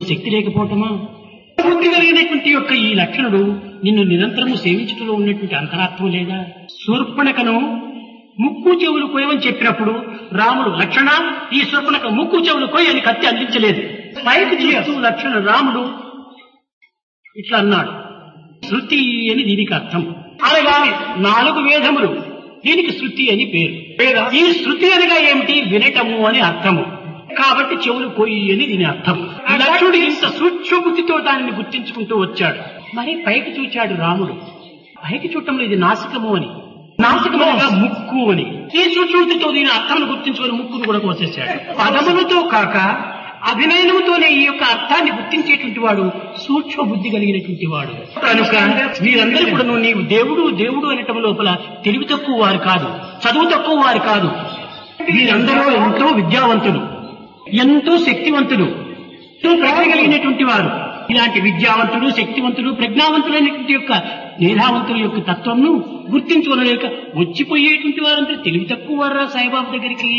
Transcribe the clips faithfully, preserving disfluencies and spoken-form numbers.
శక్తి లేకపోవటమా? బుద్ధి కలిగినటువంటి యొక్క ఈ లక్షణుడు నిన్ను నిరంతరము సేవించడంలో ఉన్నటువంటి అంతరాత్మ లేదా? శూర్పణకను ముక్కు చెవులు కోయమని చెప్పినప్పుడు రాముడు లక్షణ ఈ శూర్పణక ముక్కు చెవులు కోయి అని కత్తి అందించలేదు. పైకి చూస్తూ లక్షణ రాముడు ఇట్లా అన్నాడు. శృతి అని దీనికి అర్థం. అనగా నాలుగు వేదములు, దీనికి శృతి అని పేరు. ఈ శృతి అనగా ఏమిటి? వినటము అని అర్థము. కాబట్టి చెవులు కోయి అని దీని అర్థం. లక్ష్మణుడు ఇంత సూక్ష్మబుద్ధితో దానిని గుర్తించుకుంటూ వచ్చాడు. మరి పైకి చూచాడు రాముడు. పైకి చూడటంలో ఇది నాసికము అని, నాసికము అనగా ముక్కు అని. ఈ సూక్ష్మబుద్ధితో దీని అర్థాన్ని గుర్తించుకొని ముక్కును కూడా కోసేశాడు. పదములతో కాక అభినయనముతోనే ఈ యొక్క అర్థాన్ని గుర్తించేటువంటి వాడు సూక్ష్మ బుద్ధి కలిగినటువంటి వాడు. కనుక మీరందరూ కూడా నీవు దేవుడు దేవుడు అనటం లోపల తెలివి తక్కువ వారు కాదు, చదువు తక్కువ వారు కాదు. వీరందరూ ఎంతో విద్యావంతులు, ఎంతో శక్తివంతులు, ఎంతో ప్రజ్ఞ కలిగినటువంటి వారు. ఇలాంటి విద్యావంతుడు, శక్తివంతుడు, ప్రజ్ఞావంతులైనటువంటి యొక్క మేధావంతుల యొక్క తత్వంను గుర్తించుకోలేక వచ్చిపోయేటువంటి వారంతా తెలివి తక్కువ వారా సాయిబాబు దగ్గరికి?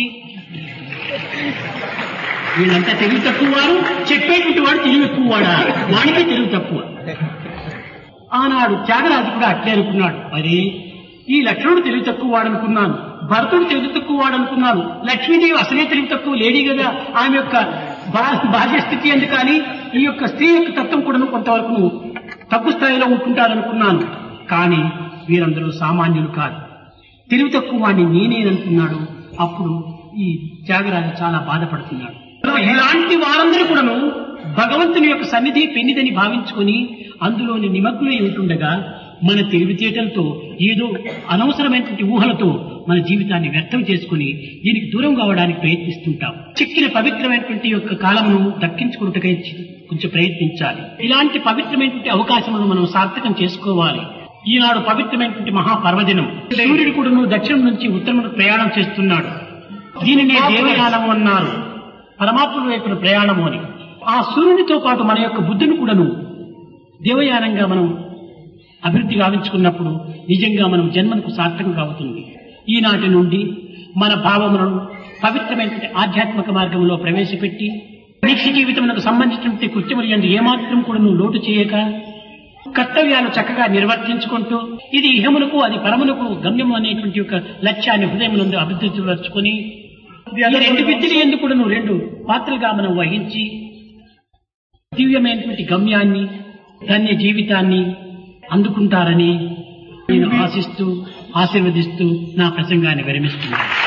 వీళ్ళంతా తెలివి తక్కువ వారు, చెప్పేటువంటి వాడు తెలివి ఎక్కువ వాడా? వాడికి తెలివి తక్కువ. ఆనాడు త్యాగరాజు కూడా అట్లే అనుకున్నాడు. మరి ఈ లక్ష్మణుడు తెలివి తక్కువ వాడనుకున్నాను, భరతుడు తెలివి తక్కువ వాడనుకున్నాను, లక్ష్మీదేవి అసలే తెలివి తక్కువ లేడీ కదా, ఆమె యొక్క బాహ్య స్థితి ఎందుకు కానీ ఈ యొక్క స్త్రీ యొక్క తత్వం కూడా కొంతవరకు తక్కువ స్థాయిలో ఉంటుంటారనుకున్నాను. కానీ వీరందరూ సామాన్యులు కాదు, తెలివి తక్కువ వాడిని నేనేననుకున్నాడు. అప్పుడు ఈ త్యాగరాజు చాలా బాధపడుతున్నాడు. ఇలాంటి వారందరూ కూడాను భగవంతుని యొక్క సన్నిధి పెన్నిదని భావించుకొని అందులోని నిమగ్నమై ఉంటుండగా మన తెలివితేటలతో ఏదో అనవసరమైనటువంటి ఊహలతో మన జీవితాన్ని వ్యర్థం చేసుకుని దీనికి దూరం కావడానికి ప్రయత్నిస్తుంటాం. చిక్కిన పవిత్రమైనటువంటి యొక్క కాలమును దక్కించుకున్నట్టుగా కొంచెం ప్రయత్నించాలి. ఇలాంటి పవిత్రమైనటువంటి అవకాశములను మనం సార్థకం చేసుకోవాలి. ఈనాడు పవిత్రమైనటువంటి మహాపర్వదినం. సూర్యుడు కూడా దక్షిణం నుంచి ఉత్తరం ప్రయాణం చేస్తున్నాడు. దీనినే దేవయానము అన్నారు, పరమాత్మ వైపున ప్రయాణము అని. ఆ సూర్యునితో పాటు మన యొక్క బుద్ధిని కూడాను దేవయానంగా మనం అభివృద్ధి గావించుకున్నప్పుడు నిజంగా మనం జన్మకు సార్థకంగా అవుతుంది. ఈనాటి నుండి మన భావములను పవిత్రమైనటువంటి ఆధ్యాత్మిక మార్గంలో ప్రవేశపెట్టి నిత్య జీవితమునకు సంబంధించినటువంటి కృత్యములు ఏమాత్రం కూడా నువ్వు లోటు చేయక కర్తవ్యాలు చక్కగా నిర్వర్తించుకుంటూ ఇది ఇహములకు అది పరములకు గమ్యము అనేటువంటి యొక్క లక్ష్యాన్ని హృదయములందు అభివృద్ధి పరుచుకొని రెండు విద్యలు ఎందుకు కూడా నువ్వు రెండు పాత్రలుగా మనం వహించి దివ్యమైనటువంటి గమ్యాన్ని ధన్య జీవితాన్ని అందుకుంటారని నేను ఆశిస్తూ ఆశీర్వదిస్తూ నా ప్రసంగాన్ని విరమిస్తున్నాను.